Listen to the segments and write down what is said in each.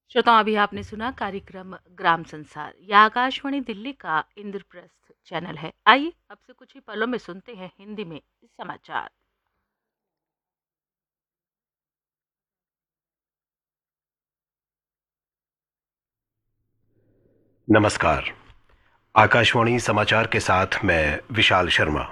श्रोताओं, अभी आपने सुना कार्यक्रम ग्राम संसार। यह आकाशवाणी दिल्ली का इंद्रप्रस्थ चैनल है। आइए अब से कुछ ही पलों में सुनते हैं हिंदी में समाचार। नमस्कार। आकाशवाणी समाचार के साथ मैं विशाल शर्मा।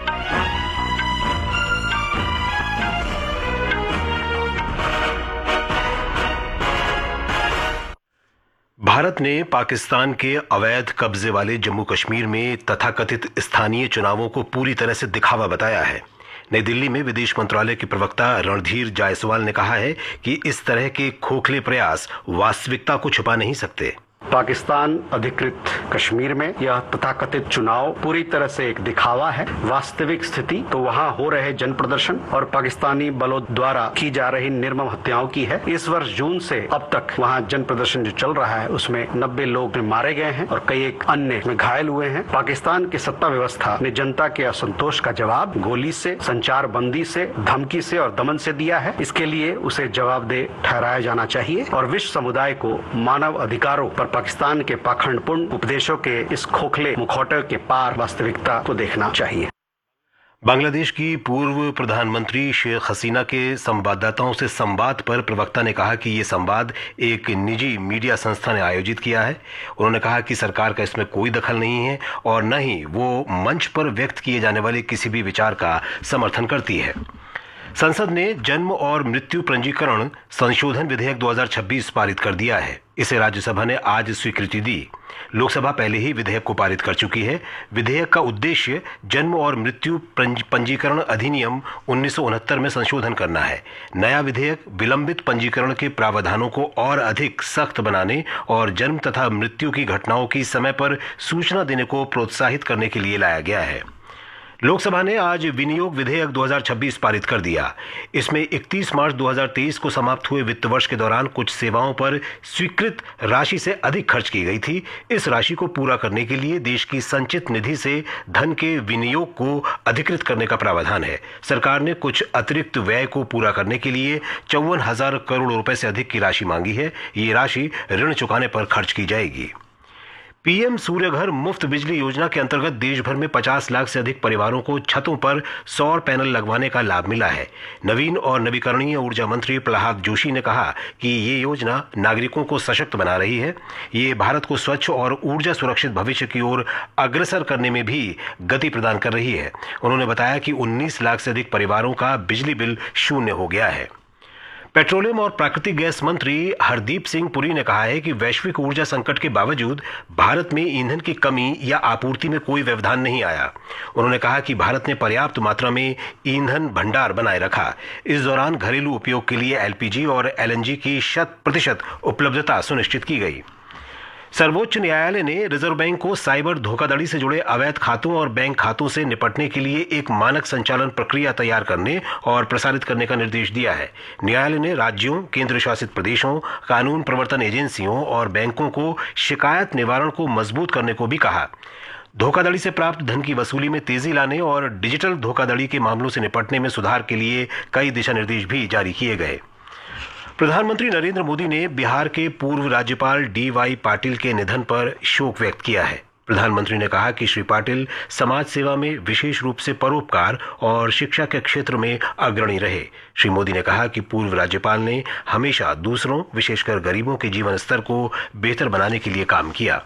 भारत ने पाकिस्तान के अवैध कब्जे वाले जम्मू कश्मीर में तथाकथित स्थानीय चुनावों को पूरी तरह से दिखावा बताया है। नई दिल्ली में विदेश मंत्रालय के प्रवक्ता रणधीर जायसवाल ने कहा है कि इस तरह के खोखले प्रयास वास्तविकता को छुपा नहीं सकते। पाकिस्तान अधिकृत कश्मीर में यह तथाकथित चुनाव पूरी तरह से एक दिखावा है। वास्तविक स्थिति तो वहां हो रहे जन प्रदर्शन और पाकिस्तानी बलों द्वारा की जा रही निर्मम हत्याओं की है। इस वर्ष जून से अब तक वहां जन प्रदर्शन जो चल रहा है उसमें 90 लोग मारे गए हैं और कई एक अन्य में घायल हुए हैं। पाकिस्तान की सत्ता व्यवस्था ने जनता के असंतोष का जवाब गोली से, संचार बंदी से, धमकी से और दमन से दिया है। इसके लिए उसे जवाबदेह ठहराया जाना चाहिए और विश्व समुदाय को मानव अधिकारों पर पाकिस्तान के पाखंडपूर्ण उपदेशों के इस खोखले मुखौटे के पार वास्तविकता को देखना चाहिए। बांग्लादेश की पूर्व प्रधानमंत्री शेख हसीना के संवाददाताओं से संवाद पर प्रवक्ता ने कहा कि ये संवाद एक निजी मीडिया संस्था ने आयोजित किया है। उन्होंने कहा कि सरकार का इसमें कोई दखल नहीं है और न ही वो मंच पर व्यक्त किए जाने वाले किसी भी विचार का समर्थन करती है। संसद ने जन्म और मृत्यु पंजीकरण संशोधन विधेयक 2026 पारित कर दिया है। इसे राज्यसभा ने आज स्वीकृति दी। लोकसभा पहले ही विधेयक को पारित कर चुकी है। विधेयक का उद्देश्य जन्म और मृत्यु पंजीकरण अधिनियम 1969 में संशोधन करना है। नया विधेयक विलंबित पंजीकरण के प्रावधानों को और अधिक सख्त बनाने और जन्म तथा मृत्यु की घटनाओं की समय पर सूचना देने को प्रोत्साहित करने के लिए लाया गया है। लोकसभा ने आज विनियोग विधेयक 2026 पारित कर दिया। इसमें 31 मार्च 2023 को समाप्त हुए वित्त वर्ष के दौरान कुछ सेवाओं पर स्वीकृत राशि से अधिक खर्च की गई थी। इस राशि को पूरा करने के लिए देश की संचित निधि से धन के विनियोग को अधिकृत करने का प्रावधान है। सरकार ने कुछ अतिरिक्त व्यय को पूरा करने के लिए 54,000 करोड़ रुपए से अधिक की राशि मांगी है। ये राशि ऋण चुकाने पर खर्च की जाएगी। पीएम सूर्यघर मुफ्त बिजली योजना के अंतर्गत देश भर में 50 लाख से अधिक परिवारों को छतों पर सौर पैनल लगवाने का लाभ मिला है। नवीन और नवीकरणीय ऊर्जा मंत्री प्रहलाद जोशी ने कहा कि ये योजना नागरिकों को सशक्त बना रही है। ये भारत को स्वच्छ और ऊर्जा सुरक्षित भविष्य की ओर अग्रसर करने में भी गति प्रदान कर रही है। उन्होंने बताया कि 19 लाख से अधिक परिवारों का बिजली बिल शून्य हो गया है। पेट्रोलियम और प्राकृतिक गैस मंत्री हरदीप सिंह पुरी ने कहा है कि वैश्विक ऊर्जा संकट के बावजूद भारत में ईंधन की कमी या आपूर्ति में कोई व्यवधान नहीं आया। उन्होंने कहा कि भारत ने पर्याप्त मात्रा में ईंधन भंडार बनाए रखा। इस दौरान घरेलू उपयोग के लिए एलपीजी और एलएनजी की 100% उपलब्धता सुनिश्चित की गई। सर्वोच्च न्यायालय ने रिजर्व बैंक को साइबर धोखाधड़ी से जुड़े अवैध खातों और बैंक खातों से निपटने के लिए एक मानक संचालन प्रक्रिया तैयार करने और प्रसारित करने का निर्देश दिया है। न्यायालय ने राज्यों, केंद्र शासित प्रदेशों, कानून प्रवर्तन एजेंसियों और बैंकों को शिकायत निवारण को मजबूत करने को भी कहा। धोखाधड़ी से प्राप्त धन की वसूली में तेजी लाने और डिजिटल धोखाधड़ी के मामलों से निपटने में सुधार के लिए कई दिशा निर्देश भी जारी किए गए। प्रधानमंत्री नरेंद्र मोदी ने बिहार के पूर्व राज्यपाल डी.वाई. पाटिल के निधन पर शोक व्यक्त किया है। प्रधानमंत्री ने कहा कि श्री पाटिल समाज सेवा में विशेष रूप से परोपकार और शिक्षा के क्षेत्र में अग्रणी रहे। श्री मोदी ने कहा कि पूर्व राज्यपाल ने हमेशा दूसरों, विशेषकर गरीबों के जीवन स्तर को बेहतर बनाने के लिए काम किया।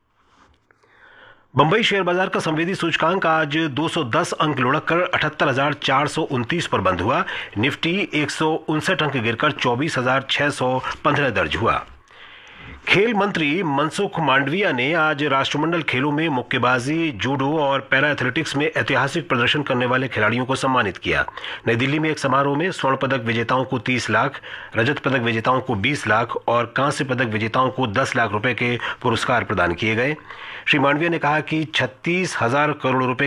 बंबई शेयर बाजार का संवेदी सूचकांक आज 210 अंक लुढ़ककर 78,429 पर बंद हुआ। निफ्टी 159 अंक गिरकर 24,615 दर्ज हुआ। खेल मंत्री मनसुख मांडविया ने आज राष्ट्रमंडल खेलों में मुक्केबाजी, जूडो और पैरा एथलेटिक्स में ऐतिहासिक प्रदर्शन करने वाले खिलाड़ियों को सम्मानित किया। नई दिल्ली में एक समारोह में स्वर्ण पदक विजेताओं को 30 लाख, रजत पदक विजेताओं को 20 लाख और कांस्य पदक विजेताओं को 10 लाख रुपए के पुरस्कार प्रदान किए गए। श्री मांडविया ने कहा कि 36,000 करोड़ रुपए